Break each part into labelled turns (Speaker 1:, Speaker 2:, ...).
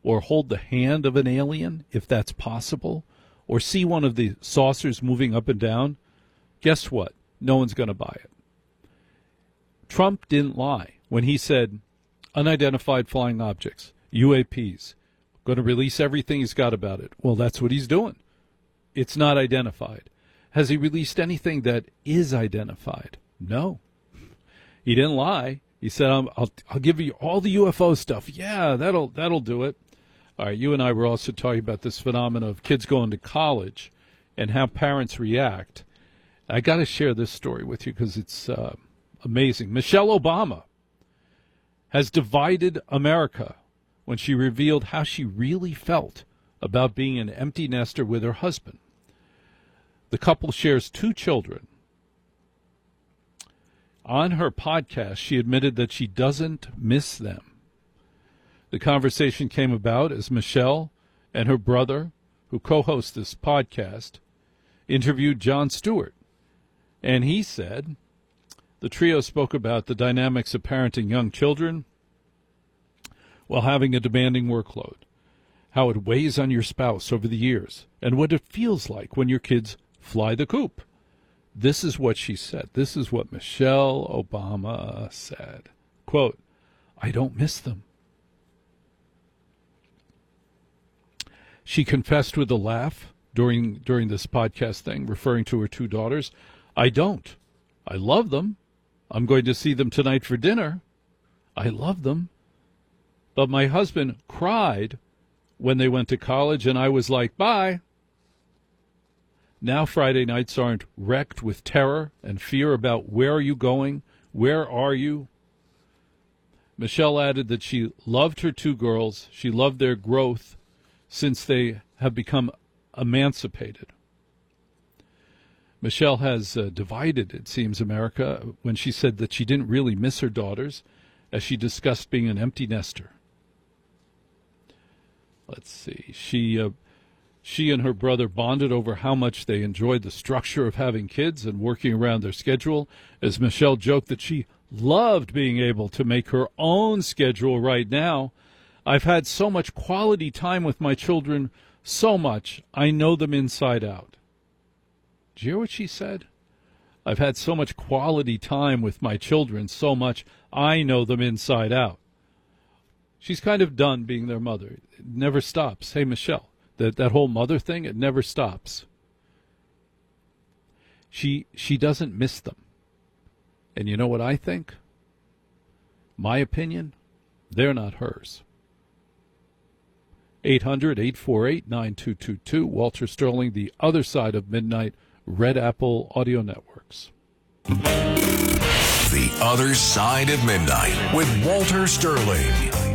Speaker 1: or hold the hand of an alien, if that's possible, or see one of the saucers moving up and down, guess what? No one's going to buy it. Trump didn't lie when he said unidentified flying objects, UAPs, going to release everything he's got about it. Well, that's what he's doing. It's not identified. Has he released anything that is identified? No. He didn't lie. He said, I'll give you all the UFO stuff. Yeah, that'll do it. All right, you and I were also talking about this phenomenon of kids going to college and how parents react. I got to share this story with you because it's amazing. Michelle Obama has divided America when she revealed how she really felt about being an empty nester with her husband. The couple shares 2 children. On her podcast, she admitted that she doesn't miss them. The conversation came about as Michelle and her brother, who co-host this podcast, interviewed Jon Stewart. And he said the trio spoke about the dynamics of parenting young children while having a demanding workload, how it weighs on your spouse over the years, and what it feels like when your kids fly the coop. This is what she said. This is what Michelle Obama said. Quote, I don't miss them. She confessed with a laugh during this podcast thing, referring to her 2 daughters. I don't. I love them. I'm going to see them tonight for dinner. I love them. But my husband cried when they went to college, and I was like, bye. Now Friday nights aren't wrecked with terror and fear about where are you going, where are you? Michelle added that she loved her 2 girls. She loved their growth since they have become emancipated. Michelle has divided, it seems, America when she said that she didn't really miss her daughters as she discussed being an empty nester. Let's see. She and her brother bonded over how much they enjoyed the structure of having kids and working around their schedule, as Michelle joked that she loved being able to make her own schedule right now. I've had so much quality time with my children, so much, I know them inside out. Did you hear what she said? I've had so much quality time with my children, so much, I know them inside out. She's kind of done being their mother. It never stops. Hey, Michelle. That whole mother thing, it never stops. She doesn't miss them. And you know what I think? My opinion, they're not hers. 800-848-9222. Walter Sterling, The Other Side of Midnight, Red Apple Audio Networks.
Speaker 2: The Other Side of Midnight with Walter Sterling.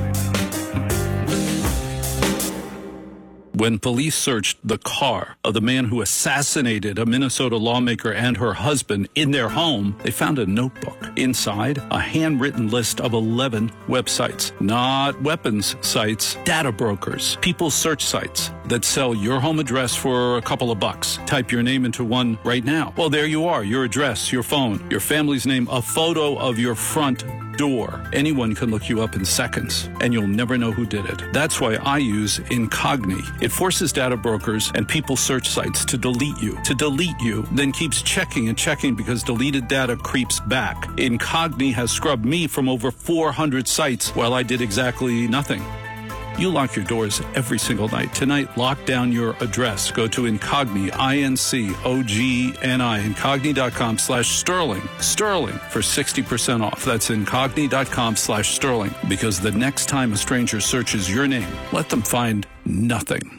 Speaker 1: When police searched the car of the man who assassinated a Minnesota lawmaker and her husband in their home, they found a notebook. Inside, a handwritten list of 11 websites. Not weapons sites, data brokers, people's search sites that sell your home address for a couple of bucks. Type your name into one right now. Well, there you are, your address, your phone, your family's name, a photo of your front door. Anyone can look you up in seconds, and you'll never know who did it. That's why I use Incogni. It forces data brokers and people search sites to delete you, then keeps checking and checking because deleted data creeps back. Incogni has scrubbed me from over 400 sites while I did exactly nothing. You lock your doors every single night. Tonight, lock down your address. Go to Incogni, I-N-C-O-G-N-I, Incogni.com/Sterling. Sterling for 60% off. That's Incogni.com/Sterling. Because the next time a stranger searches your name, let them find nothing.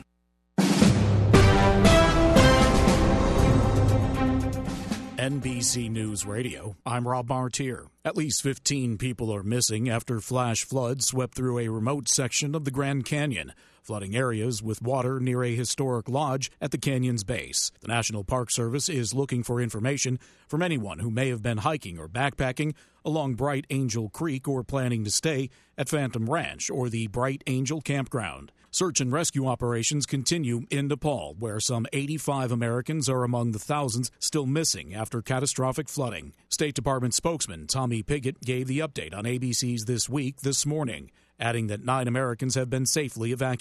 Speaker 3: NBC News Radio, I'm Rob Martier. At least 15 people are missing after flash floods swept through a remote section of the Grand Canyon, flooding areas with water near a historic lodge at the canyon's base. The National Park Service is looking for information from anyone who may have been hiking or backpacking along Bright Angel Creek or planning to stay at Phantom Ranch or the Bright Angel Campground. Search and rescue operations continue in Nepal, where some 85 Americans are among the thousands still missing after catastrophic flooding. State Department spokesman Tommy Pigott gave the update on ABC's This Week this morning, adding that 9 Americans have been safely evacuated.